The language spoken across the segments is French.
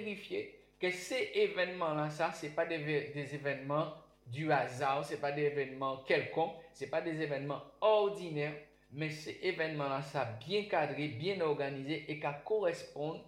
vérifier que ces événements-là, ça, c'est pas des événements du hasard, c'est pas des événements quelconques, c'est pas des événements ordinaires, mais ces événements-là, ça bien cadré, bien organisé et qui correspondent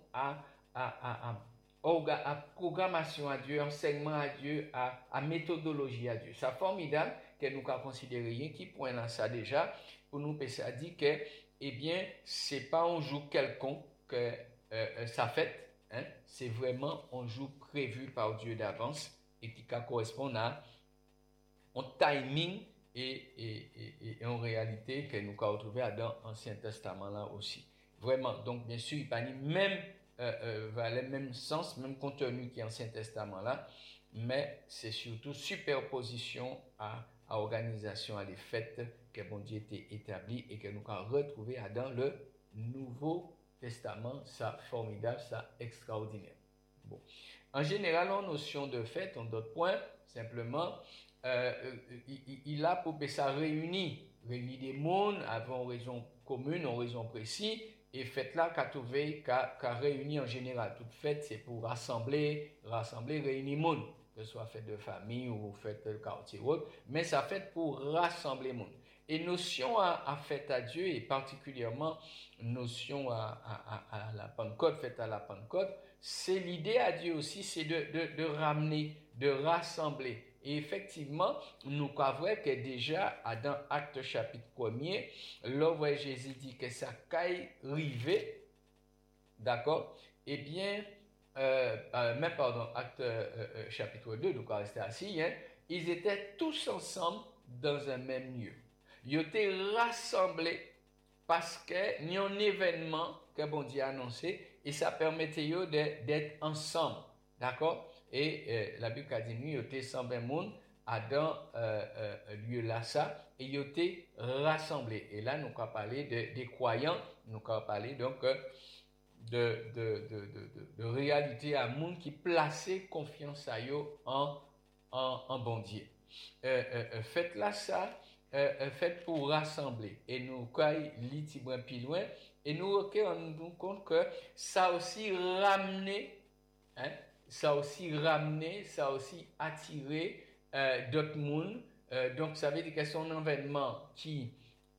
à programmation à Dieu, enseignement à Dieu, à méthodologie à Dieu. C'est formidable que nous avons considéré qui point là ça déjà pour nous penser à dire que eh bien c'est pas un jour quelconque que ça fait, hein, c'est vraiment un jour prévu par Dieu d'avance et qui correspond à un timing et en réalité que nous avons retrouvé dans l'Ancien Testament là aussi. Vraiment, donc bien sûr, il pas ni même le même sens, même contenu qui est Ancien Testament là, mais c'est surtout superposition à organisation, à des fêtes que bon Dieu était établi et que nous avons retrouvé dans le Nouveau Testament. Ça formidable, ça extraordinaire. Bon. En général, en notion de fête, en d'autres points, simplement, il a pour que ça réunit des mondes avant raison commune, en raison précise, et fête là qu'a trouvé, qu'a réuni en général. Toute fête, c'est pour rassembler, réunir monde, que ce soit fête de famille ou fête de quartier ou autre, mais ça fait pour rassembler monde. Et notion à fête à Dieu, et particulièrement notion à la Pentecôte, fête à la Pentecôte, c'est l'idée à Dieu aussi, c'est de ramener, de rassembler. Et effectivement, nous avons que déjà dans Acte chapitre 1er, là où Jésus dit que ça caille rivé, d'accord, eh bien, même pardon, Acte chapitre 2, donc on rester assis, hein, ils étaient tous ensemble dans un même lieu. Ils étaient rassemblés parce que il y a un événement que bon Dieu a annoncé et ça permettait d'être ensemble, d'accord? Et la Bible a dit nous, ils étaient 120 monde dans lieu là ça et ils étaient rassemblés. Et là, nous avons parlé des croyants, nous avons parlé donc de réalité à monde qui plaçait confiance à eux en bon Dieu. Faites là ça. Fait pour rassembler et nous quand plus loin et nous rendons compte que ça aussi ramené, hein, ça aussi attiré d'autres mondes, donc ça veut dire que son événement qui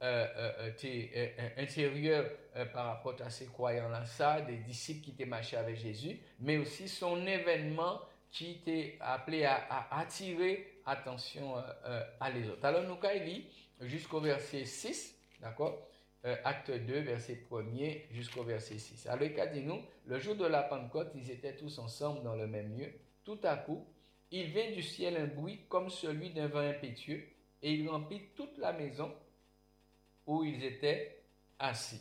était intérieur par rapport à ces croyants là, ça des disciples qui étaient marchés avec Jésus, mais aussi son événement qui était appelé à attirer attention à les autres. Alors nous allons lire jusqu'au verset 6, d'accord, acte 2, verset 1er jusqu'au verset 6. Alors il a dit nous, le jour de la Pentecôte, ils étaient tous ensemble dans le même lieu. Tout à coup, il vint du ciel un bruit comme celui d'un vent impétueux et il remplit toute la maison où ils étaient assis.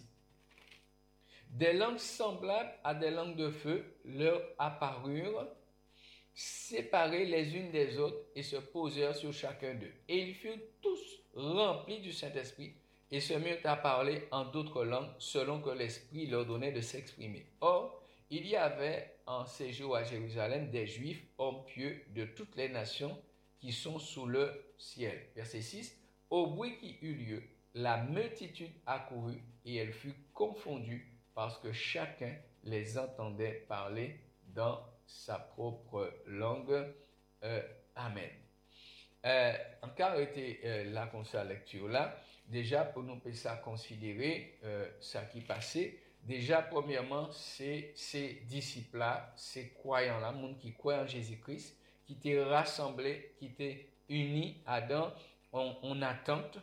Des langues semblables à des langues de feu leur apparurent, séparés les unes des autres et se posèrent sur chacun d'eux. Et ils furent tous remplis du Saint-Esprit et se mirent à parler en d'autres langues selon que l'Esprit leur donnait de s'exprimer. Or, il y avait en séjour à Jérusalem des Juifs, hommes pieux de toutes les nations qui sont sous le ciel. Verset 6. Au bruit qui eut lieu, la multitude accourut et elle fut confondue parce que chacun les entendait parler dans sa propre langue. Amen. Encore été là comme ça lecture là, déjà pour nous ça considérer ça qui passait. Déjà premièrement c'est ces disciples là, ces croyants là, monde qui croient en Jésus-Christ, qui étaient rassemblés, qui étaient unis à dans en attente,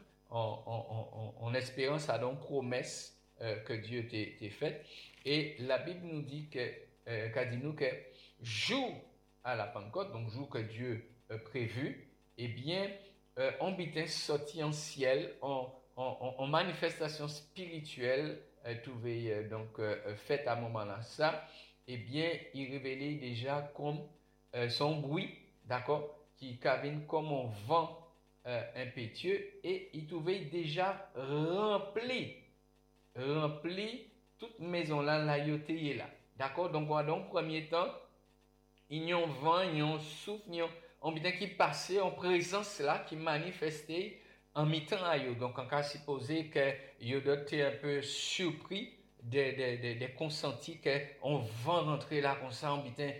en espérance à dans promesse que Dieu t'a faite. Et la Bible nous dit qu'a dit nous que jour à la Pentecôte, donc jour que Dieu a prévu, eh bien, on bitin sorti en ciel, en manifestation spirituelle, trouvé donc faite à un moment là ça, eh bien, il révélait déjà comme son bruit, d'accord, qui cabine comme un vent impétueux et il trouvait déjà rempli toute maison là, la yoté là, d'accord. Donc, dans le premier temps, il y a un vent, il y a un souffle, il y a un bitin qui passait en présence là, qui manifestait en mi-temps à eux. Donc, on peut supposer que ils étaient un peu surpris des consentis qu'on va rentrer là comme ça, on bitin